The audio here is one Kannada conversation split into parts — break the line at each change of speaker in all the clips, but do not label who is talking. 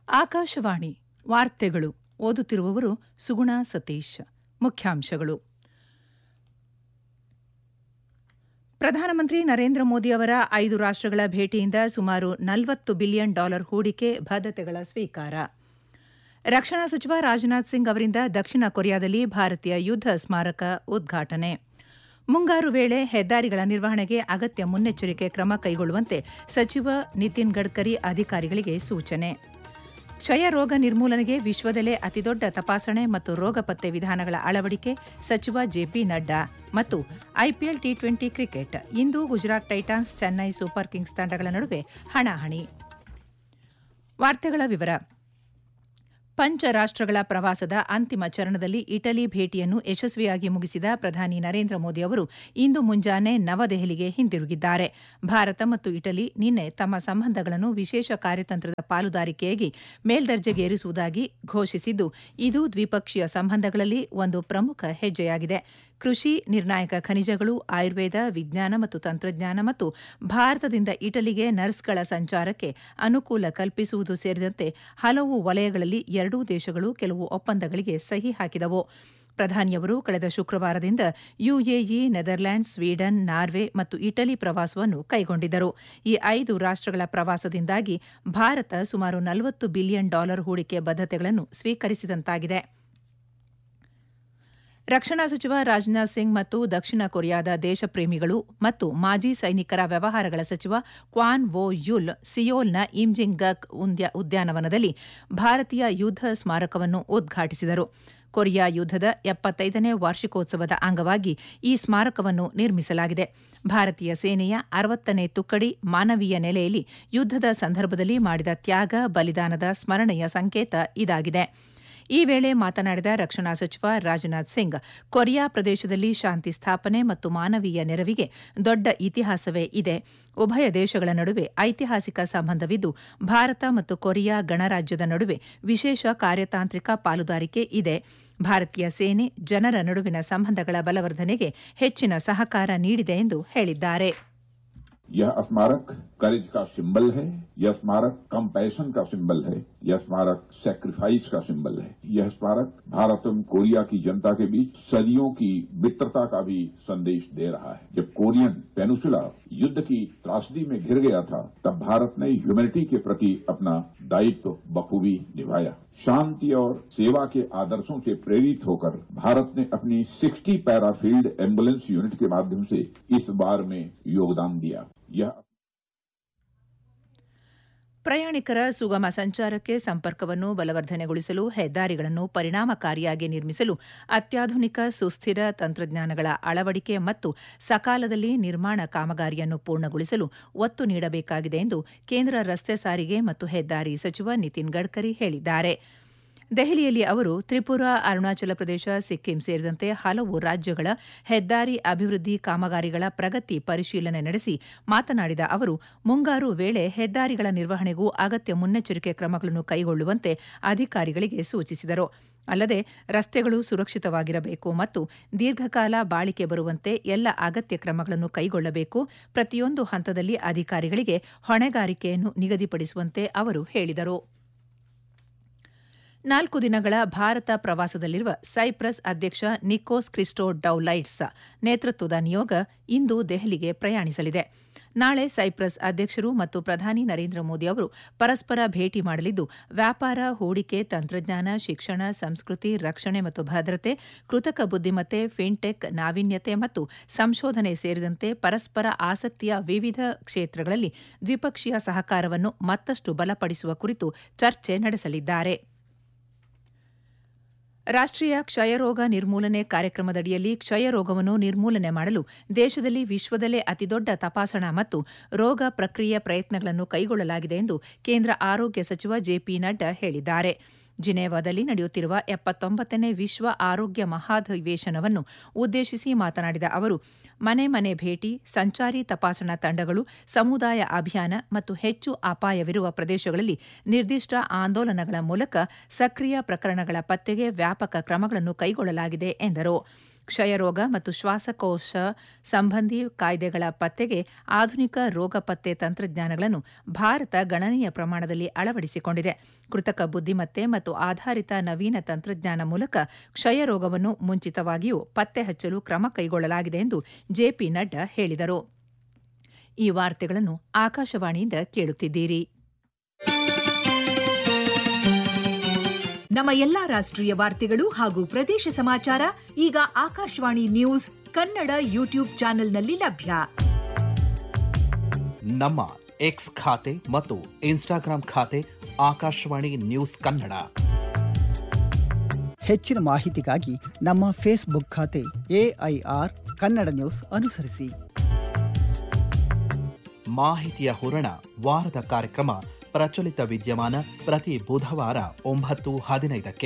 ಆಕಾಶವಾಣಿ ವಾರ್ತೆಗಳು ಓದುತ್ತಿರುವವರು ಸುಗುಣ ಸತೀಶ್. ಮುಖ್ಯಾಂಶಗಳು. ಪ್ರಧಾನಮಂತ್ರಿ ನರೇಂದ್ರ ಮೋದಿ ಅವರ 5 ರಾಷ್ಟ್ರಗಳ ಭೇಟಿಯಿಂದ ಸುಮಾರು $40 ಬಿಲಿಯನ್ ಹೂಡಿಕೆ ಬದ್ಧತೆಗಳ ಸ್ವೀಕಾರ. ರಕ್ಷಣಾ ಸಚಿವ ರಾಜನಾಥ್ ಸಿಂಗ್ ಅವರಿಂದ ದಕ್ಷಿಣ ಕೊರಿಯಾದಲ್ಲಿ ಭಾರತೀಯ ಯುದ್ಧ ಸ್ಮಾರಕ ಉದ್ಘಾಟನೆ. ಮುಂಗಾರು ವೇಳೆ ಹೆದ್ದಾರಿಗಳ ನಿರ್ವಹಣೆಗೆ ಅಗತ್ಯ ಮುನ್ನೆಚ್ಚರಿಕೆ ಕ್ರಮ ಕೈಗೊಳ್ಳುವಂತೆ ಸಚಿವ ನಿತಿನ್ ಗಡ್ಕರಿ ಅಧಿಕಾರಿಗಳಿಗೆ ಸೂಚನೆ. ಕ್ಷಯ ರೋಗ ನಿರ್ಮೂಲನೆಗೆ ವಿಶ್ವದಲ್ಲೇ ಅತಿದೊಡ್ಡ ತಪಾಸಣೆ ಮತ್ತು ರೋಗ ಪತ್ತೆ ವಿಧಾನಗಳ ಅಳವಡಿಕೆ ಸಚಿವ ಜೆಪಿ ನಡ್ಡಾ. ಮತ್ತು ಐಪಿಎಲ್ ಟಿ20 ಕ್ರಿಕೆಟ್ ಇಂದು Gujarat Titans Chennai super Kings ತಂಡಗಳ ನಡುವೆ ಹಣಾಹಣಿ. ವಾರ್ತೆಗಳ ವಿವರ. ಪಂಚ ರಾಷ್ಟ್ರಗಳ ಪ್ರವಾಸದ ಅಂತಿಮ ಚರಣದಲ್ಲಿ ಇಟಲಿ ಭೇಟಿಯನ್ನು ಯಶಸ್ವಿಯಾಗಿ ಮುಗಿಸಿದ ಪ್ರಧಾನಿ ನರೇಂದ್ರ ಮೋದಿ ಅವರು ಇಂದು ಮುಂಜಾನೆ ನವದೆಹಲಿಗೆ ಹಿಂದಿರುಗಿದ್ದಾರೆ. ಭಾರತ ಮತ್ತು ಇಟಲಿ ನಿನ್ನೆ ತಮ್ಮ ಸಂಬಂಧಗಳನ್ನು ವಿಶೇಷ ಕಾರ್ಯತಂತ್ರದ ಪಾಲುದಾರಿಕೆಯಾಗಿ ಮೇಲ್ದರ್ಜೆಗೇರಿಸುವುದಾಗಿ ಘೋಷಿಸಿದ್ದು, ಇದು ದ್ವಿಪಕ್ಷೀಯ ಸಂಬಂಧಗಳಲ್ಲಿ ಒಂದು ಪ್ರಮುಖ ಹೆಜ್ಜೆಯಾಗಿದೆ. ಕೃಷಿ, ನಿರ್ಣಾಯಕ ಖನಿಜಗಳು, ಆಯುರ್ವೇದ, ವಿಜ್ಞಾನ ಮತ್ತು ತಂತ್ರಜ್ಞಾನ ಮತ್ತು ಭಾರತದಿಂದ ಇಟಲಿಗೆ ನರ್ಸ್ಗಳ ಸಂಚಾರಕ್ಕೆ ಅನುಕೂಲ ಕಲ್ಪಿಸುವುದು ಸೇರಿದಂತೆ ಹಲವು ವಲಯಗಳಲ್ಲಿ ಎರಡೂ ದೇಶಗಳು ಕೆಲವು ಒಪ್ಪಂದಗಳಿಗೆ ಸಹಿ ಹಾಕಿದವು. ಪ್ರಧಾನಿಯವರು ಕಳೆದ ಶುಕ್ರವಾರದಿಂದ ಯುಎಇ, ನೆದರ್ಲ್ಯಾಂಡ್ಸ್, ಸ್ವೀಡನ್, ನಾರ್ವೆ ಮತ್ತು ಇಟಲಿ ಪ್ರವಾಸವನ್ನು ಕೈಗೊಂಡಿದ್ದರು. ಈ 5 ರಾಷ್ಟ್ರಗಳ ಪ್ರವಾಸದಿಂದಾಗಿ ಭಾರತ ಸುಮಾರು $40 ಬಿಲಿಯನ್ ಹೂಡಿಕೆ ಬದ್ಧತೆಗಳನ್ನು ಸ್ವೀಕರಿಸಿದಂತಾಗಿದೆ. ರಕ್ಷಣಾ ಸಚಿವ ರಾಜನಾಥ್ ಸಿಂಗ್ ಮತ್ತು ದಕ್ಷಿಣ ಕೊರಿಯಾದ ದೇಶಪ್ರೇಮಿಗಳು ಮತ್ತು ಮಾಜಿ ಸೈನಿಕರ ವ್ಯವಹಾರಗಳ ಸಚಿವ ಕ್ವಾನ್ ವೋ ಯುಲ್ ಸಿಯೋಲ್ನ ಇಮ್ಜಿಂಗಕ್ ಉದ್ಯಾನವನದಲ್ಲಿ ಭಾರತೀಯ ಯುದ್ಧ ಸ್ಮಾರಕವನ್ನು ಉದ್ಘಾಟಿಸಿದರು. ಕೊರಿಯಾ ಯುದ್ಧದ 75ನೇ ವಾರ್ಷಿಕೋತ್ಸವದ ಅಂಗವಾಗಿ ಈ ಸ್ಮಾರಕವನ್ನು ನಿರ್ಮಿಸಲಾಗಿದೆ. ಭಾರತೀಯ ಸೇನೆಯ 60ನೇ ತುಕಡಿ ಮಾನವೀಯ ನೆಲೆಯಲ್ಲಿ ಯುದ್ಧದ ಸಂದರ್ಭದಲ್ಲಿ ಮಾಡಿದ ತ್ಯಾಗ, ಬಲಿದಾನದ ಸ್ಮರಣೆಯ ಸಂಕೇತ ಇದಾಗಿದೆ. ಈ ವೇಳೆ ಮಾತನಾಡಿದ ರಕ್ಷಣಾ ಸಚಿವ ರಾಜನಾಥ್ ಸಿಂಗ್, ಕೊರಿಯಾ ಪ್ರದೇಶದಲ್ಲಿ ಶಾಂತಿ ಸ್ಥಾಪನೆ ಮತ್ತು ಮಾನವೀಯ ನೆರವಿಗೆ ದೊಡ್ಡ ಇತಿಹಾಸವೇ ಇದೆ. ಉಭಯ ದೇಶಗಳ ನಡುವೆ ಐತಿಹಾಸಿಕ ಸಂಬಂಧವಿದ್ದು, ಭಾರತ ಮತ್ತು ಕೊರಿಯಾ ಗಣರಾಜ್ಯದ ನಡುವೆ ವಿಶೇಷ ಕಾರ್ಯತಾಂತ್ರಿಕ ಪಾಲುದಾರಿಕೆ ಇದೆ. ಭಾರತೀಯ ಸೇನೆ ಜನರ ನಡುವಿನ ಸಂಬಂಧಗಳ ಬಲವರ್ಧನೆಗೆ ಹೆಚ್ಚಿನ ಸಹಕಾರ ನೀಡಿದೆ ಎಂದು ಹೇಳಿದ್ದಾರೆ.
यह स्मारक करेज का सिंबल है, यह स्मारक कंपैशन का सिंबल है, यह स्मारक सैक्रिफाइस का सिंबल है. यह स्मारक भारत एवं कोरिया की जनता के बीच सदियों की मित्रता का भी संदेश दे रहा है. जब कोरियन पेनिसुला युद्ध की त्रासदी में घिर गया था, तब भारत ने ह्यूमैनिटी के प्रति अपना दायित्व बखूबी निभाया. शांति और सेवा के आदर्शों से प्रेरित होकर भारत ने अपनी 60 पैराफील्ड एम्बुलेंस यूनिट के माध्यम से इस बार में योगदान दिया.
ಪ್ರಯಾಣಿಕರ ಸುಗಮ ಸಂಚಾರಕ್ಕೆ ಸಂಪರ್ಕವನ್ನು ಬಲವರ್ಧನೆಗೊಳಿಸಲು ಹೆದ್ದಾರಿಗಳನ್ನು ಪರಿಣಾಮಕಾರಿಯಾಗಿ ನಿರ್ಮಿಸಲು ಅತ್ಯಾಧುನಿಕ ಸುಸ್ಥಿರ ತಂತ್ರಜ್ಞಾನಗಳ ಅಳವಡಿಕೆ ಮತ್ತು ಸಕಾಲದಲ್ಲಿ ನಿರ್ಮಾಣ ಕಾಮಗಾರಿಯನ್ನು ಪೂರ್ಣಗೊಳಿಸಲು ಒತ್ತು ನೀಡಬೇಕಾಗಿದೆ ಎಂದು ಕೇಂದ್ರ ರಸ್ತೆ ಸಾರಿಗೆ ಮತ್ತು ಹೆದ್ದಾರಿ ಸಚಿವ ನಿತಿನ್ ಗಡ್ಕರಿ ಹೇಳಿದ್ದಾರೆ. ದೆಹಲಿಯಲ್ಲಿ ಅವರು ತ್ರಿಪುರಾ, ಅರುಣಾಚಲ ಪ್ರದೇಶ, ಸಿಕ್ಕಿಂ ಸೇರಿದಂತೆ ಹಲವು ರಾಜ್ಯಗಳ ಹೆದ್ದಾರಿ ಅಭಿವೃದ್ಧಿ ಕಾಮಗಾರಿಗಳ ಪ್ರಗತಿ ಪರಿಶೀಲನೆ ನಡೆಸಿ ಮಾತನಾಡಿದ ಅವರು, ಮುಂಗಾರು ವೇಳೆ ಹೆದ್ದಾರಿಗಳ ನಿರ್ವಹಣೆಗೂ ಅಗತ್ಯ ಮುನ್ನೆಚ್ಚರಿಕೆ ಕ್ರಮಗಳನ್ನು ಕೈಗೊಳ್ಳುವಂತೆ ಅಧಿಕಾರಿಗಳಿಗೆ ಸೂಚಿಸಿದರು. ಅಲ್ಲದೆ ರಸ್ತೆಗಳು ಸುರಕ್ಷಿತವಾಗಿರಬೇಕು ಮತ್ತು ದೀರ್ಘಕಾಲ ಬಾಳಿಕೆ ಬರುವಂತೆ ಎಲ್ಲ ಅಗತ್ಯ ಕ್ರಮಗಳನ್ನು ಕೈಗೊಳ್ಳಬೇಕು. ಪ್ರತಿಯೊಂದು ಹಂತದಲ್ಲಿ ಅಧಿಕಾರಿಗಳಿಗೆ ಹೊಣೆಗಾರಿಕೆಯನ್ನು ನಿಗದಿಪಡಿಸುವಂತೆ ಅವರು ಹೇಳಿದರು. 4 ದಿನಗಳ ಭಾರತ ಪ್ರವಾಸದಲ್ಲಿರುವ ಸೈಪ್ರಸ್ ಅಧ್ಯಕ್ಷ ನಿಕೋಸ್ ಕ್ರಿಸ್ಟೋಡೌಲೈಡ್ಸ್ ನೇತೃತ್ವದ ನಿಯೋಗ ಇಂದು ದೆಹಲಿಗೆ ಪ್ರಯಾಣಿಸಲಿದೆ. ನಾಳೆ ಸೈಪ್ರಸ್ ಅಧ್ಯಕ್ಷರು ಮತ್ತು ಪ್ರಧಾನಿ ನರೇಂದ್ರ ಮೋದಿ ಅವರು ಪರಸ್ಪರ ಭೇಟಿ ಮಾಡಲಿದ್ದು, ವ್ಯಾಪಾರ, ಹೂಡಿಕೆ, ತಂತ್ರಜ್ಞಾನ, ಶಿಕ್ಷಣ, ಸಂಸ್ಕೃತಿ, ರಕ್ಷಣೆ ಮತ್ತು ಭದ್ರತೆ, ಕೃತಕ ಬುದ್ದಿಮತ್ತೆ, ಫಿನ್ಟೆಕ್, ನಾವೀನ್ಯತೆ ಮತ್ತು ಸಂಶೋಧನೆ ಸೇರಿದಂತೆ ಪರಸ್ಪರ ಆಸಕ್ತಿಯ ವಿವಿಧ ಕ್ಷೇತ್ರಗಳಲ್ಲಿ ದ್ವಿಪಕ್ಷೀಯ ಸಹಕಾರವನ್ನು ಮತ್ತಷ್ಟು ಬಲಪಡಿಸುವ ಕುರಿತು ಚರ್ಚೆ ನಡೆಸಲಿದ್ದಾರೆ. ರಾಷ್ಟ್ರೀಯ ಕ್ಷಯರೋಗ ನಿರ್ಮೂಲನೆ ಕಾರ್ಯಕ್ರಮದಡಿಯಲ್ಲಿ ಕ್ಷಯರೋಗವನ್ನು ನಿರ್ಮೂಲನೆ ಮಾಡಲು ದೇಶದಲ್ಲಿ ವಿಶ್ವದಲ್ಲೇ ಅತಿದೊಡ್ಡ ತಪಾಸಣಾ ಮತ್ತು ರೋಗ ಪ್ರಕ್ರಿಯೆ ಪ್ರಯತ್ನಗಳನ್ನು ಕೈಗೊಳ್ಳಲಾಗಿದೆ ಎಂದು ಕೇಂದ್ರ ಆರೋಗ್ಯ ಸಚಿವ ಜೆಪಿ ನಡ್ಡಾ ಹೇಳಿದ್ದಾರೆ. ಜಿನೇವಾದಲ್ಲಿ ನಡೆಯುತ್ತಿರುವ 79ನೇ ವಿಶ್ವ ಆರೋಗ್ಯ ಮಹಾಧಿವೇಶನವನ್ನು ಉದ್ದೇಶಿಸಿ ಮಾತನಾಡಿದ ಅವರು, ಮನೆ ಮನೆ ಭೇಟಿ, ಸಂಚಾರಿ ತಪಾಸಣಾ ತಂಡಗಳು, ಸಮುದಾಯ ಅಭಿಯಾನ ಮತ್ತು ಹೆಚ್ಚು ಅಪಾಯವಿರುವ ಪ್ರದೇಶಗಳಲ್ಲಿ ನಿರ್ದಿಷ್ಟ ಆಂದೋಲನಗಳ ಮೂಲಕ ಸಕ್ರಿಯ ಪ್ರಕರಣಗಳ ಪತ್ತೆಗೆ ವ್ಯಾಪಕ ಕ್ರಮಗಳನ್ನು ಕೈಗೊಳ್ಳಲಾಗಿದೆ ಎಂದರು. ಕ್ಷಯರೋಗ ಮತ್ತು ಶ್ವಾಸಕೋಶ ಸಂಬಂಧಿ ಕಾಯ್ದೆಗಳ ಪತ್ತೆಗೆ ಆಧುನಿಕ ರೋಗ ಪತ್ತೆ ತಂತ್ರಜ್ಞಾನಗಳನ್ನು ಭಾರತ ಗಣನೀಯ ಪ್ರಮಾಣದಲ್ಲಿ ಅಳವಡಿಸಿಕೊಂಡಿದೆ. ಕೃತಕ ಬುದ್ದಿಮತ್ತೆ ಮತ್ತು ಆಧಾರಿತ ನವೀನ ತಂತ್ರಜ್ಞಾನ ಮೂಲಕ ಕ್ಷಯರೋಗವನ್ನು ಮುಂಚಿತವಾಗಿಯೂ ಪತ್ತೆ ಹಚ್ಚಲು ಕ್ರಮ ಕೈಗೊಳ್ಳಲಾಗಿದೆ ಎಂದು ಜೆಪಿ ನಡ್ಡಾ ಹೇಳಿದರು. ಈ ವಾರ್ತೆಗಳನ್ನು ಆಕಾಶವಾಣಿಯಿಂದ ಕೇಳುತ್ತಿದ್ದೀರಿ.
ನಮ್ಮ ಎಲ್ಲಾ ರಾಷ್ಟ್ರೀಯ ವಾರ್ತೆಗಳು ಹಾಗೂ ಪ್ರದೇಶ ಸಮಾಚಾರ ಈಗ ಆಕಾಶವಾಣಿ ನ್ಯೂಸ್ ಕನ್ನಡ ಯೂಟ್ಯೂಬ್ ಚಾನೆಲ್ನಲ್ಲಿ ಲಭ್ಯ.
ನಮ್ಮ ಎಕ್ಸ್ ಖಾತೆ ಮತ್ತು ಇನ್ಸ್ಟಾಗ್ರಾಂ ಖಾತೆ ಆಕಾಶವಾಣಿ ನ್ಯೂಸ್ ಕನ್ನಡ.
ಹೆಚ್ಚಿನ ಮಾಹಿತಿಗಾಗಿ ನಮ್ಮ ಫೇಸ್ಬುಕ್ ಖಾತೆ AIR ಕನ್ನಡ ನ್ಯೂಸ್ ಅನುಸರಿಸಿ.
ಮಾಹಿತಿಯ ಹೂರಣ ವಾರದ ಕಾರ್ಯಕ್ರಮ ಪ್ರಚಲಿತ ವಿದ್ಯಮಾನ ಪ್ರತಿ ಬುಧವಾರ 9:15.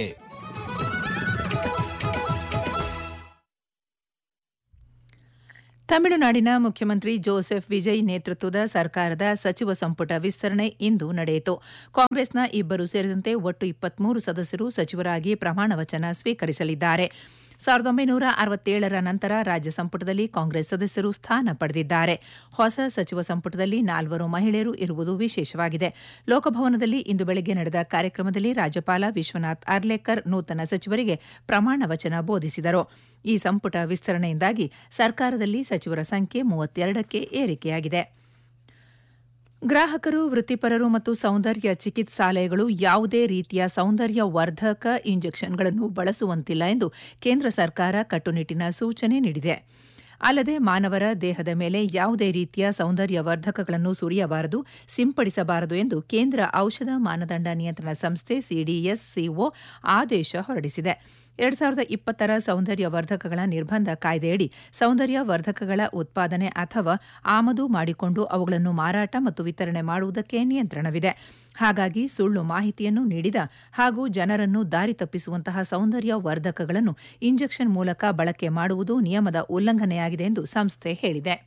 ತಮಿಳುನಾಡಿನ ಮುಖ್ಯಮಂತ್ರಿ ಜೋಸೆಫ್ ವಿಜಯ್ ನೇತೃತ್ವದ ಸರ್ಕಾರದ ಸಚಿವ ಸಂಪುಟ ವಿಸ್ತರಣೆ ಇಂದು ನಡೆಯಿತು. ಕಾಂಗ್ರೆಸ್ನ ಇಬ್ಬರು ಸೇರಿದಂತೆ ಒಟ್ಟು 23 ಸದಸ್ಯರು ಸಚಿವರಾಗಿ ಪ್ರಮಾಣ ವಚನ ಸ್ವೀಕರಿಸಲಿದ್ದಾರೆ. 1967ರ ನಂತರ ರಾಜ್ಯ ಸಂಪುಟದಲ್ಲಿ ಕಾಂಗ್ರೆಸ್ ಸದಸ್ಯರು ಸ್ಥಾನ ಪಡೆದಿದ್ದಾರೆ. ಹೊಸ ಸಚಿವ ಸಂಪುಟದಲ್ಲಿ 4 ಮಹಿಳೆಯರು ಇರುವುದು ವಿಶೇಷವಾಗಿದೆ. ಲೋಕಭವನದಲ್ಲಿ ಇಂದು ಬೆಳಗ್ಗೆ ನಡೆದ ಕಾರ್ಯಕ್ರಮದಲ್ಲಿ ರಾಜ್ಯಪಾಲ ವಿಶ್ವನಾಥ್ ಅರ್ಲೇಕರ್ ನೂತನ ಸಚಿವರಿಗೆ ಪ್ರಮಾಣ ವಚನ ಬೋಧಿಸಿದರು. ಈ ಸಂಪುಟ ವಿಸ್ತರಣೆಯಿಂದಾಗಿ ಸರ್ಕಾರದಲ್ಲಿ ಸಚಿವರ ಸಂಖ್ಯೆ 32ಕ್ಕೆ ಏರಿಕೆಯಾಗಿದೆ. ಗ್ರಾಹಕರು, ವೃತ್ತಿಪರರು ಮತ್ತು ಸೌಂದರ್ಯ ಚಿಕಿತ್ಸಾಲಯಗಳು ಯಾವುದೇ ರೀತಿಯ ಸೌಂದರ್ಯ ವರ್ಧಕ ಇಂಜೆಕ್ಷನ್ಗಳನ್ನು ಬಳಸುವಂತಿಲ್ಲ ಎಂದು ಕೇಂದ್ರ ಸರ್ಕಾರ ಕಟ್ಟುನಿಟ್ಟಿನ ಸೂಚನೆ ನೀಡಿದೆ. ಅಲ್ಲದೆ ಮಾನವರ ದೇಹದ ಮೇಲೆ ಯಾವುದೇ ರೀತಿಯ ಸೌಂದರ್ಯ ವರ್ಧಕಗಳನ್ನು ಸುರಿಯಬಾರದು, ಸಿಂಪಡಿಸಬಾರದು ಎಂದು ಕೇಂದ್ರ ಔಷಧ ಮಾನದಂಡ ನಿಯಂತ್ರಣ ಸಂಸ್ಥೆ CDSCO ಆದೇಶ ಹೊರಡಿಸಿದೆ. 2020ರ ಸೌಂದರ್ಯ ವರ್ಧಕಗಳ ನಿರ್ಬಂಧ ಕಾಯ್ದೆಯಡಿ ಸೌಂದರ್ಯ ವರ್ಧಕಗಳ ಉತ್ಪಾದನೆ ಅಥವಾ ಆಮದು ಮಾಡಿಕೊಂಡು ಅವುಗಳನ್ನು ಮಾರಾಟ ಮತ್ತು ವಿತರಣೆ ಮಾಡುವುದಕ್ಕೆ ನಿಯಂತ್ರಣವಿದೆ. ಹಾಗಾಗಿ ಸುಳ್ಳು ಮಾಹಿತಿಯನ್ನು ನೀಡಿದ ಹಾಗೂ ಜನರನ್ನು ದಾರಿ ತಪ್ಪಿಸುವಂತಹ ಸೌಂದರ್ಯ ವರ್ಧಕಗಳನ್ನು ಇಂಜೆಕ್ಷನ್ ಮೂಲಕ ಬಳಕೆ ಮಾಡುವುದು ನಿಯಮದ ಉಲ್ಲಂಘನೆಯಾಗಿದೆ ಎಂದು ಸಂಸ್ಥೆ ಹೇಳಿದೆ.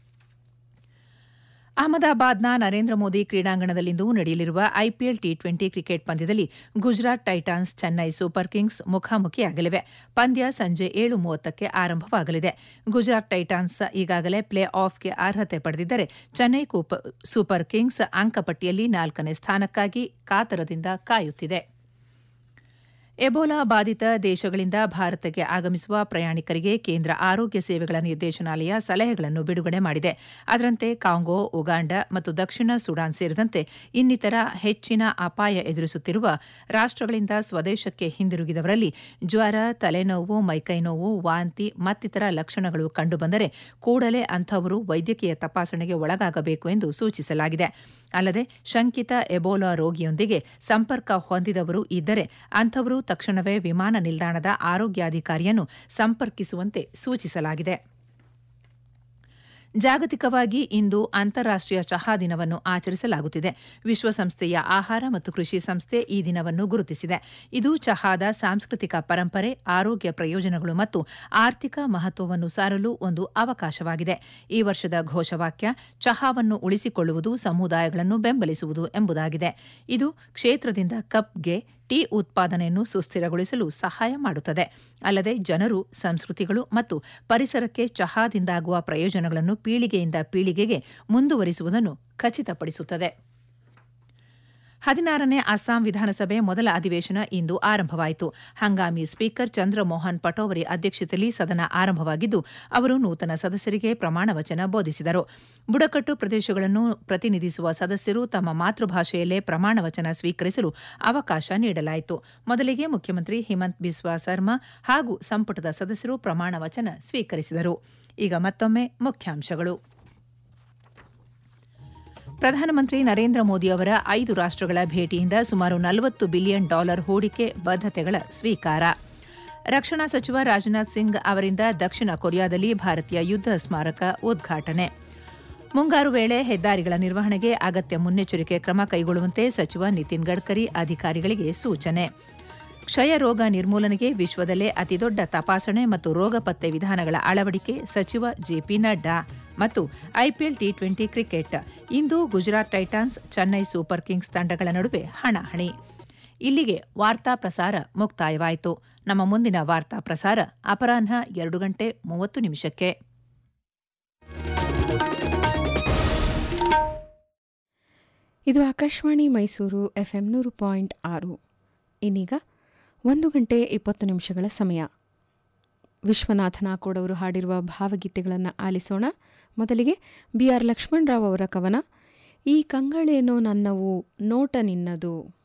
ಅಹಮದಾಬಾದ್ನ ನರೇಂದ್ರ ಮೋದಿ ಕ್ರೀಡಾಂಗಣದಲ್ಲಿಂದು ನಡೆಯಲಿರುವ IPL T20 ಕ್ರಿಕೆಟ್ ಪಂದ್ಯದಲ್ಲಿ Gujarat Titans Chennai super Kings ಮುಖಾಮುಖಿಯಾಗಲಿವೆ. ಪಂದ್ಯ ಸಂಜೆ 7:30ಕ್ಕೆ ಆರಂಭವಾಗಲಿದೆ. ಗುಜರಾತ್ ಟೈಟಾನ್ಸ್ ಈಗಾಗಲೇ ಪ್ಲೇ ಆಫ್ಗೆ ಅರ್ಹತೆ ಪಡೆದಿದ್ದರೆ ಚೆನ್ನೈ ಸೂಪರ್ ಕಿಂಗ್ಸ್ ಅಂಕಪಟ್ಟಿಯಲ್ಲಿ 4ನೇ ಸ್ಥಾನಕ್ಕಾಗಿ ಕಾತರದಿಂದ ಕಾಯುತ್ತಿದೆ. ಎಬೋಲಾ ಬಾಧಿತ ದೇಶಗಳಿಂದ ಭಾರತಕ್ಕೆ ಆಗಮಿಸುವ ಪ್ರಯಾಣಿಕರಿಗೆ ಕೇಂದ್ರ ಆರೋಗ್ಯ ಸೇವೆಗಳ ನಿರ್ದೇಶನಾಲಯ ಸಲಹೆಗಳನ್ನು ಬಿಡುಗಡೆ ಮಾಡಿದೆ. ಅದರಂತೆ ಕಾಂಗೋ, ಉಗಾಂಡ ಮತ್ತು ದಕ್ಷಿಣ ಸುಡಾನ್ ಸೇರಿದಂತೆ ಇನ್ನಿತರ ಹೆಚ್ಚಿನ ಅಪಾಯ ಎದುರಿಸುತ್ತಿರುವ ರಾಷ್ಟ್ರಗಳಿಂದ ಸ್ವದೇಶಕ್ಕೆ ಹಿಂದಿರುಗಿದವರಲ್ಲಿ ಜ್ವರ, ತಲೆನೋವು, ಮೈಕೈ ನೋವು, ವಾಂತಿ ಮತ್ತಿತರ ಲಕ್ಷಣಗಳು ಕಂಡುಬಂದರೆ ಕೂಡಲೇ ಅಂಥವರು ವೈದ್ಯಕೀಯ ತಪಾಸಣೆಗೆ ಒಳಗಾಗಬೇಕು ಎಂದು ಸೂಚಿಸಲಾಗಿದೆ. ಅಲ್ಲದೆ ಶಂಕಿತ ಎಬೋಲಾ ರೋಗಿಯೊಂದಿಗೆ ಸಂಪರ್ಕ ಹೊಂದಿದವರು ಇದ್ದರೆ ಅಂಥವರು ತಕ್ಷಣವೇ ವಿಮಾನ ನಿಲ್ದಾಣದ ಆರೋಗ್ಯಾಧಿಕಾರಿಯನ್ನು ಸಂಪರ್ಕಿಸುವಂತೆ ಸೂಚಿಸಲಾಗಿದೆ. ಜಾಗತಿಕವಾಗಿ ಇಂದು ಅಂತಾರಾಷ್ಟೀಯ ಚಹಾ ದಿನವನ್ನು ಆಚರಿಸಲಾಗುತ್ತಿದೆ. ವಿಶ್ವಸಂಸ್ಥೆಯ ಆಹಾರ ಮತ್ತು ಕೃಷಿ ಸಂಸ್ಥೆ ಈ ದಿನವನ್ನು ಗುರುತಿಸಿದೆ. ಇದು ಚಹಾದ ಸಾಂಸ್ಕೃತಿಕ ಪರಂಪರೆ, ಆರೋಗ್ಯ ಪ್ರಯೋಜನಗಳು ಮತ್ತು ಆರ್ಥಿಕ ಮಹತ್ವವನ್ನು ಸಾರಲು ಒಂದು ಅವಕಾಶವಾಗಿದೆ. ಈ ವರ್ಷದ ಘೋಷವಾಕ್ಯ ಚಹಾವನ್ನು ಉಳಿಸಿಕೊಳ್ಳುವುದು, ಸಮುದಾಯಗಳನ್ನು ಬೆಂಬಲಿಸುವುದು ಎಂಬುದಾಗಿದೆ. ಇದು ಕ್ಷೇತ್ರದಿಂದ ಕಪ್ಗೆ ಟೀ ಉತ್ಪಾದನೆಯನ್ನು ಸುಸ್ಥಿರಗೊಳಿಸಲು ಸಹಾಯ ಮಾಡುತ್ತದೆ. ಅಲ್ಲದೆ ಜನರು, ಸಂಸ್ಕೃತಿಗಳು ಮತ್ತು ಪರಿಸರಕ್ಕೆ ಚಹಾದಿಂದಾಗುವ ಪ್ರಯೋಜನಗಳನ್ನು ಪೀಳಿಗೆಯಿಂದ ಪೀಳಿಗೆಗೆ ಮುಂದುವರಿಸುವುದನ್ನು ಖಚಿತಪಡಿಸುತ್ತದೆ. 16ನೇ ಅಸ್ಸಾಂ ವಿಧಾನಸಭೆ ಮೊದಲ ಅಧಿವೇಶನ ಇಂದು ಆರಂಭವಾಯಿತು. ಹಂಗಾಮಿ ಸ್ಪೀಕರ್ ಚಂದ್ರಮೋಹನ್ ಪಟೋವರಿ ಅಧ್ಯಕ್ಷತೆಯಲ್ಲಿ ಸದನ ಆರಂಭವಾಗಿದ್ದು, ಅವರು ನೂತನ ಸದಸ್ಯರಿಗೆ ಪ್ರಮಾಣ ವಚನ ಬೋಧಿಸಿದರು. ಬುಡಕಟ್ಟು ಪ್ರದೇಶಗಳನ್ನು ಪ್ರತಿನಿಧಿಸುವ ಸದಸ್ಯರು ತಮ್ಮ ಮಾತೃಭಾಷೆಯಲ್ಲೇ ಪ್ರಮಾಣ ವಚನ ಸ್ವೀಕರಿಸಲು ಅವಕಾಶ ನೀಡಲಾಯಿತು. ಮೊದಲಿಗೆ ಮುಖ್ಯಮಂತ್ರಿ ಹಿಮಂತ್ ಬಿಸ್ವಾ ಸರ್ಮಾ ಹಾಗೂ ಸಂಪುಟದ ಸದಸ್ಯರು ಪ್ರಮಾಣ ವಚನ ಸ್ವೀಕರಿಸಿದರು. ಈಗ ಮತ್ತೊಮ್ಮೆ ಮುಖ್ಯಾಂಶಗಳು. ಪ್ರಧಾನಮಂತ್ರಿ ನರೇಂದ್ರ ಮೋದಿ ಅವರ 5 ರಾಷ್ಟ್ರಗಳ ಭೇಟಿಯಿಂದ ಸುಮಾರು $40 ಬಿಲಿಯನ್ ಹೂಡಿಕೆ ಬದ್ಧತೆಗಳ ಸ್ವೀಕಾರ. ರಕ್ಷಣಾ ಸಚಿವ ರಾಜನಾಥ್ ಸಿಂಗ್ ಅವರಿಂದ ದಕ್ಷಿಣ ಕೊರಿಯಾದಲ್ಲಿ ಭಾರತೀಯ ಯುದ್ಧ ಸ್ಮಾರಕ ಉದ್ಘಾಟನೆ. ಮುಂಗಾರು ವೇಳೆ ಹೆದ್ದಾರಿಗಳ ನಿರ್ವಹಣೆಗೆ ಅಗತ್ಯ ಮುನ್ನೆಚ್ಚರಿಕೆ ಕ್ರಮ ಕೈಗೊಳ್ಳುವಂತೆ ಸಚಿವ ನಿತಿನ್ ಗಡ್ಕರಿ ಅಧಿಕಾರಿಗಳಿಗೆ ಸೂಚನೆ. ಕ್ಷಯ ರೋಗ ನಿರ್ಮೂಲನೆಗೆ ವಿಶ್ವದಲ್ಲೇ ಅತಿದೊಡ್ಡ ತಪಾಸಣೆ ಮತ್ತು ರೋಗ ಪತ್ತೆ ವಿಧಾನಗಳ ಅಳವಡಿಕೆ ಸಚಿವ ಜೆಪಿ ನಡ್ಡಾ. ಮತ್ತು IPL T20 ಕ್ರಿಕೆಟ್ ಇಂದು Gujarat Titans, Chennai super Kings ತಂಡಗಳ ನಡುವೆ ಹಣಾಹಣಿ. ಇಲ್ಲಿಗೆ ವಾರ್ತಾ ಪ್ರಸಾರ ಮುಕ್ತಾಯವಾಯಿತು. ನಮ್ಮ ಮುಂದಿನ ವಾರ್ತಾ ಪ್ರಸಾರ ಅಪರಾಹ್ನ 2:30
ಇದು ಆಕಾಶವಾಣಿ ಮೈಸೂರು FM 100.6. ಇನ್ನೀಗ 1:20 ಸಮಯ. ವಿಶ್ವನಾಥ ನಾಕೋಡ್ ಅವರು ಹಾಡಿರುವ ಭಾವಗೀತೆಗಳನ್ನು ಆಲಿಸೋಣ. ಮೊದಲಿಗೆ BR ಲಕ್ಷ್ಮಣರಾವ್ ಅವರ ಕವನ ಈ ಕಂಗಳೇನೋ ನನ್ನವು ನೋಟ ನಿನ್ನದು.